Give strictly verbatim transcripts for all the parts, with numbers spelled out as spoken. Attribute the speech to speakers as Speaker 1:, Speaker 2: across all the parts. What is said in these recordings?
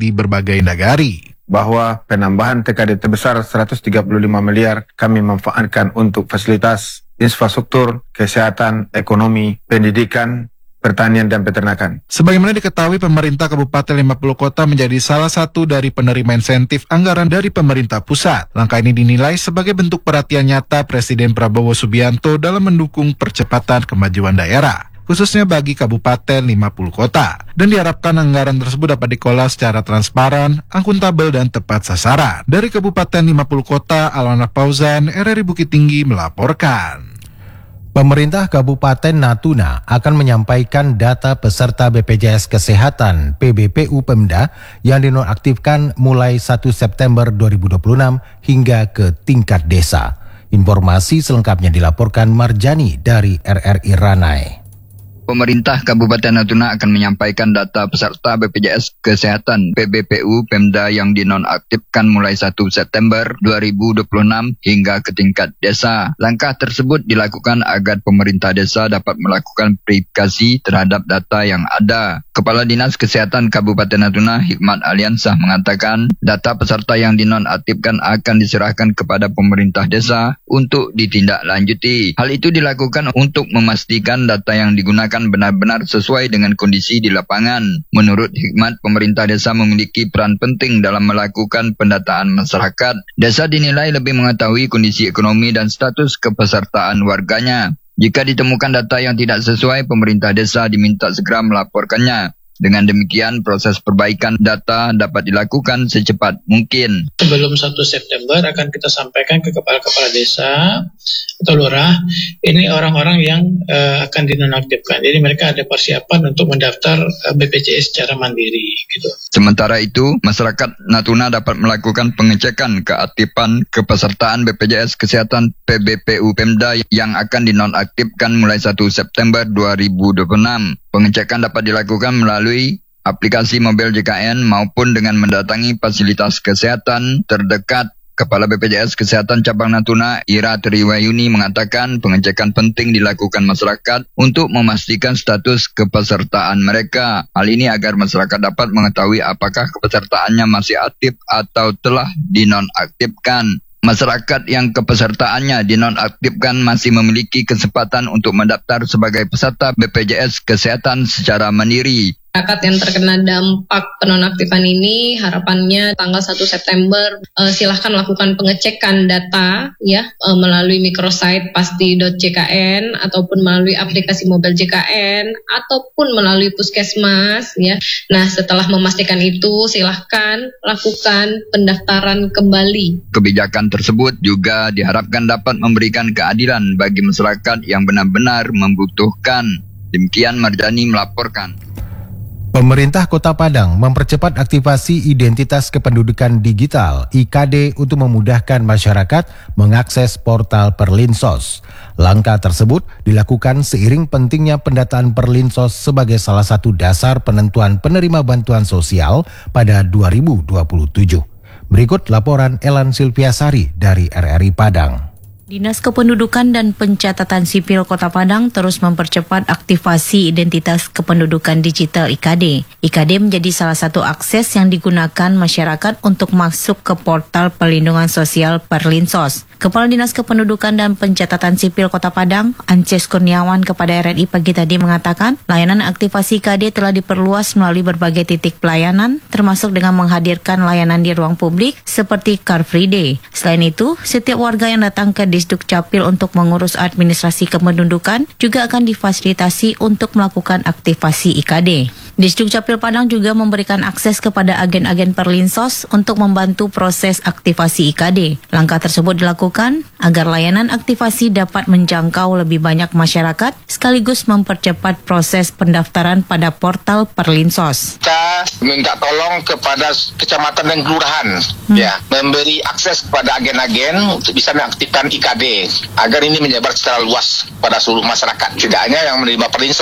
Speaker 1: di berbagai nagari.
Speaker 2: Bahwa penambahan T K D terbesar seratus tiga puluh lima miliar kami manfaatkan untuk fasilitas, infrastruktur, kesehatan, ekonomi, pendidikan, pertanian dan peternakan.
Speaker 1: Sebagaimana diketahui, pemerintah Kabupaten lima puluh Kota menjadi salah satu dari penerima insentif anggaran dari pemerintah pusat. Langkah ini dinilai sebagai bentuk perhatian nyata Presiden Prabowo Subianto dalam mendukung percepatan kemajuan daerah, khususnya bagi Kabupaten lima puluh Kota. Dan diharapkan anggaran tersebut dapat dikelola secara transparan, akuntabel, dan tepat sasaran. Dari Kabupaten lima puluh Kota, Alwana Fauzan, R R I Bukit Tinggi melaporkan.
Speaker 3: Pemerintah Kabupaten Natuna akan menyampaikan data peserta B P J S Kesehatan P B P U Pemda yang dinonaktifkan mulai satu September dua ribu dua puluh enam hingga ke tingkat desa. Informasi selengkapnya dilaporkan Marjani dari R R I Ranai.
Speaker 4: Pemerintah Kabupaten Natuna akan menyampaikan data peserta B P J S Kesehatan P B P U Pemda yang dinonaktifkan mulai satu September dua ribu dua puluh enam hingga ke tingkat desa. Langkah tersebut dilakukan agar pemerintah desa dapat melakukan verifikasi terhadap data yang ada. Kepala Dinas Kesehatan Kabupaten Natuna, Hikmat Aliansah, mengatakan data peserta yang dinonaktifkan akan diserahkan kepada pemerintah desa untuk ditindaklanjuti. Hal itu dilakukan untuk memastikan data yang digunakan benar-benar sesuai dengan kondisi di lapangan. Menurut Hikmat, pemerintah desa memiliki peran penting dalam melakukan pendataan masyarakat. Desa dinilai lebih mengetahui kondisi ekonomi dan status kepesertaan warganya. Jika ditemukan data yang tidak sesuai, pemerintah desa diminta segera melaporkannya. Dengan demikian, proses perbaikan data dapat dilakukan secepat mungkin.
Speaker 5: Sebelum satu September akan kita sampaikan ke kepala-kepala desa atau lurah, ini orang-orang yang uh, akan dinonaktifkan. Jadi mereka ada persiapan untuk mendaftar uh, B P J S secara mandiri. Gitu.
Speaker 4: Sementara itu, masyarakat Natuna dapat melakukan pengecekan keaktifan kepesertaan B P J S Kesehatan P B P U Pemda yang akan dinonaktifkan mulai satu September dua ribu dua puluh enam. Pengecekan dapat dilakukan melalui aplikasi mobil J K N maupun dengan mendatangi fasilitas kesehatan terdekat. Kepala B P J S Kesehatan Cabang Natuna, Ira Triwayuni, mengatakan pengecekan penting dilakukan masyarakat untuk memastikan status kepesertaan mereka. Hal ini agar masyarakat dapat mengetahui apakah kepesertaannya masih aktif atau telah dinonaktifkan. Masyarakat yang kepesertaannya dinonaktifkan masih memiliki kesempatan untuk mendaftar sebagai peserta B P J S Kesehatan secara mandiri.
Speaker 6: Masyarakat yang terkena dampak penonaktifan ini harapannya tanggal satu September eh, silahkan lakukan pengecekan data ya eh, melalui microsite pasti dot j k n ataupun melalui aplikasi mobil J K N ataupun melalui puskesmas ya. Nah, setelah memastikan itu silahkan lakukan pendaftaran kembali.
Speaker 4: Kebijakan tersebut juga diharapkan dapat memberikan keadilan bagi masyarakat yang benar-benar membutuhkan. Demikian Marjani melaporkan.
Speaker 3: Pemerintah Kota Padang mempercepat aktivasi identitas kependudukan digital I K D untuk memudahkan masyarakat mengakses portal Perlinsos. Langkah tersebut dilakukan seiring pentingnya pendataan Perlinsos sebagai salah satu dasar penentuan penerima bantuan sosial pada dua ribu dua puluh tujuh. Berikut laporan Elan Silviasari dari R R I Padang.
Speaker 7: Dinas Kependudukan dan Pencatatan Sipil Kota Padang terus mempercepat aktivasi identitas kependudukan digital I K D. I K D menjadi salah satu akses yang digunakan masyarakat untuk masuk ke portal perlindungan sosial Perlinsos. Kepala Dinas Kependudukan dan Pencatatan Sipil Kota Padang, Ances Kurniawan, kepada R R I pagi tadi mengatakan, layanan aktivasi I K D telah diperluas melalui berbagai titik pelayanan, termasuk dengan menghadirkan layanan di ruang publik seperti Car Free Day. Selain itu, setiap warga yang datang ke Disduk Capil untuk mengurus administrasi kependudukan juga akan difasilitasi untuk melakukan aktivasi I K D. Disduk Capil Padang juga memberikan akses kepada agen-agen Perlinsos untuk membantu proses aktivasi I K D. Langkah tersebut dilakukan agar layanan aktivasi dapat menjangkau lebih banyak masyarakat sekaligus mempercepat proses pendaftaran pada portal Perlinsos.
Speaker 8: Kita minta tolong kepada kecamatan dan kelurahan hmm. ya, memberi akses kepada agen-agen untuk bisa mengaktifkan I K D agar ini menyebar secara luas pada seluruh masyarakat, tidak hanya yang menerima Perlinsos.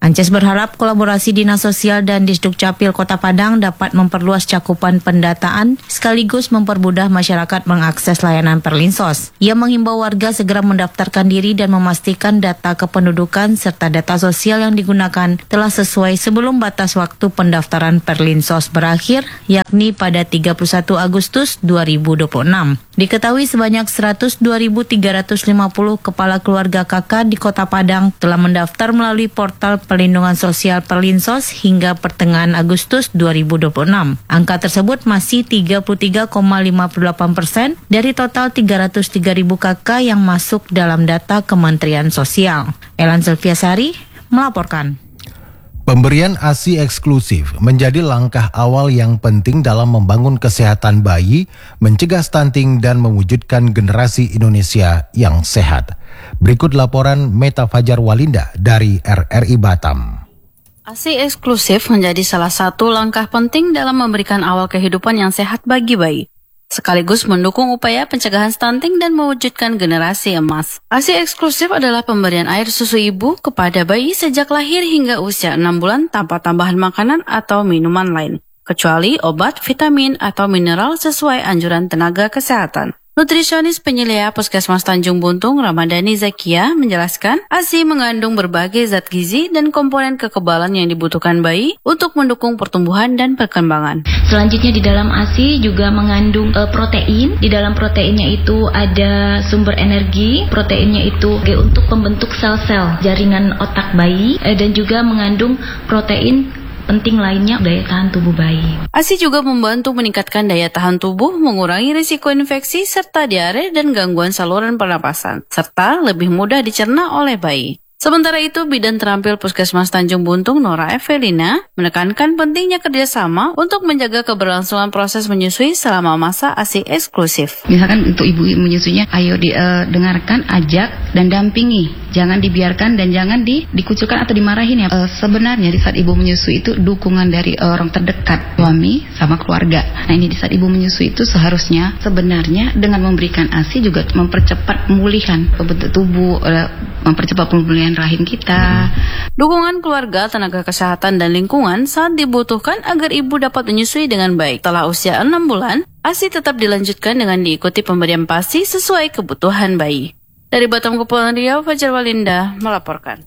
Speaker 7: Ances berharap kolaborasi Dinas Sosial dan Disdukcapil Kota Padang dapat memperluas cakupan pendataan sekaligus mempermudah masyarakat mengakses layanan Perlinsos. Ia menghimbau warga segera mendaftarkan diri dan memastikan data kependudukan serta data sosial yang digunakan telah sesuai sebelum batas waktu pendaftaran Perlinsos berakhir, yakni pada tiga puluh satu Agustus dua ribu dua puluh enam. Diketahui sebanyak seratus dua ribu tiga ratus lima puluh kepala keluarga K K di Kota Padang telah mendaftar melalui portal Perlindungan Sosial Perlinsos hingga pertengahan Agustus dua ribu dua puluh enam. Angka tersebut masih tiga puluh tiga koma lima puluh delapan persen dari total tiga ratus tiga ribu K K yang masuk dalam data Kementerian Sosial. Elan Selviasari melaporkan.
Speaker 3: Pemberian A S I eksklusif menjadi langkah awal yang penting dalam membangun kesehatan bayi, mencegah stunting dan mewujudkan generasi Indonesia yang sehat. Berikut laporan Meta Fajar Walinda dari R R I Batam.
Speaker 9: A S I eksklusif menjadi salah satu langkah penting dalam memberikan awal kehidupan yang sehat bagi bayi, sekaligus mendukung upaya pencegahan stunting dan mewujudkan generasi emas. A S I eksklusif adalah pemberian air susu ibu kepada bayi sejak lahir hingga usia enam bulan tanpa tambahan makanan atau minuman lain, kecuali obat, vitamin, atau mineral sesuai anjuran tenaga kesehatan. Nutrisionis penyelia Puskesmas Tanjung Buntung, Ramadhani Zakia, menjelaskan A S I mengandung berbagai zat gizi dan komponen kekebalan yang dibutuhkan bayi untuk mendukung pertumbuhan dan perkembangan.
Speaker 10: Selanjutnya di dalam A S I juga mengandung uh, protein. Di dalam proteinnya itu ada sumber energi. Proteinnya itu untuk pembentuk sel-sel jaringan otak bayi uh, dan juga mengandung protein penting lainnya daya tahan tubuh bayi.
Speaker 9: A S I juga membantu meningkatkan daya tahan tubuh, mengurangi risiko infeksi serta diare dan gangguan saluran pernapasan, serta lebih mudah dicerna oleh bayi. Sementara itu, Bidan Terampil Puskesmas Tanjung Buntung, Nora Evelina, menekankan pentingnya kerjasama untuk menjaga keberlangsungan proses menyusui selama masa A S I eksklusif.
Speaker 10: Misalkan untuk ibu menyusuinya, ayo di, uh, dengarkan, ajak, dan dampingi. Jangan dibiarkan dan jangan di, dikucilkan atau dimarahin ya. Uh, sebenarnya di saat ibu menyusui itu dukungan dari uh, orang terdekat, suami sama keluarga. Nah ini di saat ibu menyusui itu seharusnya sebenarnya dengan memberikan A S I juga mempercepat pemulihan bentuk tubuh, uh, mempercepat pemulihan rahim kita.
Speaker 9: Dukungan keluarga, tenaga kesehatan, dan lingkungan saat dibutuhkan agar ibu dapat menyusui dengan baik. Setelah usia enam bulan, A S I tetap dilanjutkan dengan diikuti pemberian PASI sesuai kebutuhan bayi. Dari Batam Kepulauan Riau, Fajar Walinda melaporkan.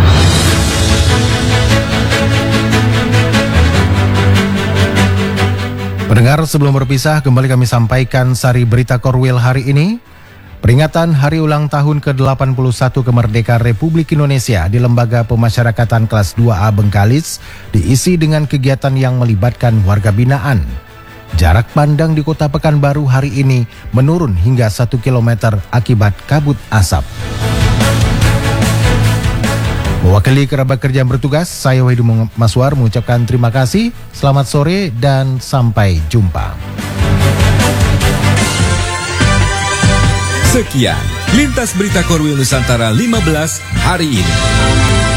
Speaker 3: Pendengar, sebelum berpisah, kembali kami sampaikan sari berita Korwil hari ini. Peringatan Hari Ulang Tahun ke delapan puluh satu Kemerdekaan Republik Indonesia di Lembaga Pemasyarakatan Kelas dua A Bengkalis diisi dengan kegiatan yang melibatkan warga binaan. Jarak pandang di Kota Pekanbaru hari ini menurun hingga satu kilometer akibat kabut asap. Mewakili kerabat kerja yang bertugas, saya Wahidul Maswar mengucapkan terima kasih, selamat sore, dan sampai jumpa.
Speaker 11: Sekian Lintas Berita Korwil Nusantara lima belas hari ini.